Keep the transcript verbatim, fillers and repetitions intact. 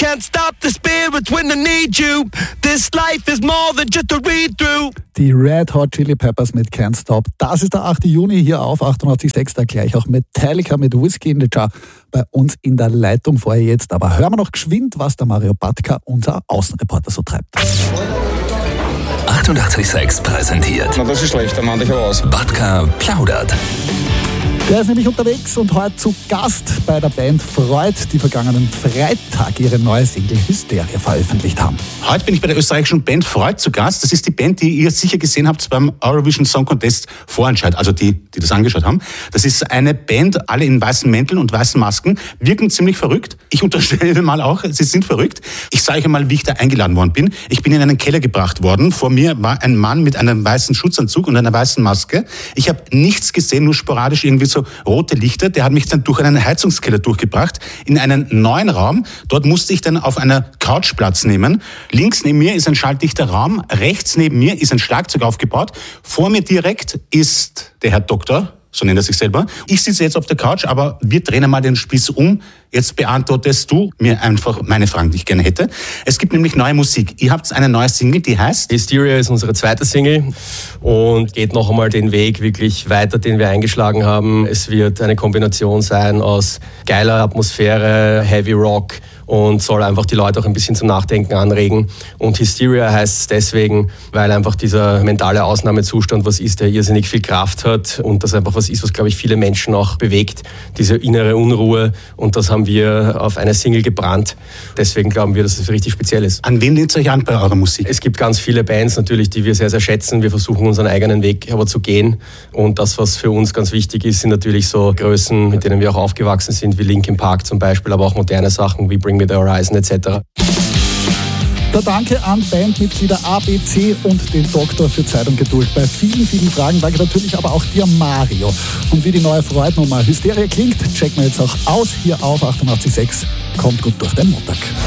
can't stop the spirits when I need you. This life is more than just a read-through. Die Red Hot Chili Peppers mit Can't Stop. Das ist der achte Juni hier auf achtundachtzig Komma sechs. Da gleich auch Metallica mit Whiskey in the Jar bei uns in der Leitung vorher jetzt. Aber hören wir noch geschwind, was der Mario Batka, unser Außenreporter, so treibt. achtundachtzig Komma sechs präsentiert. Na, das ist schlecht, dann mach ich aber aus. Batka plaudert. Der ist nämlich unterwegs und heute zu Gast bei der Band Freud, die vergangenen Freitag ihre neue Single Hysteria veröffentlicht haben. Heute bin ich bei der österreichischen Band Freud zu Gast. Das ist die Band, die ihr sicher gesehen habt beim Eurovision Song Contest Vorentscheid, also die, die das angeschaut haben. Das ist eine Band, alle in weißen Mänteln und weißen Masken, wirken ziemlich verrückt. Ich unterstelle mal auch, sie sind verrückt. Ich sage euch mal, wie ich da eingeladen worden bin. Ich bin in einen Keller gebracht worden. Vor mir war ein Mann mit einem weißen Schutzanzug und einer weißen Maske. Ich habe nichts gesehen, nur sporadisch irgendwie so rote Lichter. Der hat mich dann durch einen Heizungskeller durchgebracht in einen neuen Raum. Dort musste ich dann auf einer Couch Platz nehmen. Links neben mir ist ein schalldichter Raum. Rechts neben mir ist ein Schlagzeug aufgebaut. Vor mir direkt ist der Herr Doktor, so nennt er sich selber. Ich sitze jetzt auf der Couch, aber wir drehen einmal den Spieß um. Jetzt beantwortest du mir einfach meine Fragen, die ich gerne hätte. Es gibt nämlich neue Musik. Ihr habt eine neue Single, die heißt? Hysteria ist unsere zweite Single und geht noch einmal den Weg wirklich weiter, den wir eingeschlagen haben. Es wird eine Kombination sein aus geiler Atmosphäre, Heavy Rock und soll einfach die Leute auch ein bisschen zum Nachdenken anregen. Und Hysteria heißt es deswegen, weil einfach dieser mentale Ausnahmezustand was ist, der irrsinnig viel Kraft hat und das einfach was ist, was, glaube ich, viele Menschen auch bewegt, diese innere Unruhe, und das haben wir auf eine Single gebrannt. Deswegen glauben wir, dass es richtig speziell ist. An wen lehnt ihr euch an bei eurer Musik? Es gibt ganz viele Bands natürlich, die wir sehr, sehr schätzen. Wir versuchen unseren eigenen Weg aber zu gehen. Und das, was für uns ganz wichtig ist, sind natürlich so Größen, mit denen wir auch aufgewachsen sind, wie Linkin Park zum Beispiel, aber auch moderne Sachen wie Bring Me the Horizon et cetera. Der Danke an Bandmitglieder A, B, C und den Doktor für Zeit und Geduld bei vielen, vielen Fragen. Danke natürlich aber auch dir, Mario. Und wie die neue Freud-Nummer Hysteria klingt, checken wir jetzt auch aus hier auf achtundachtzig Komma sechs. Kommt gut durch den Montag.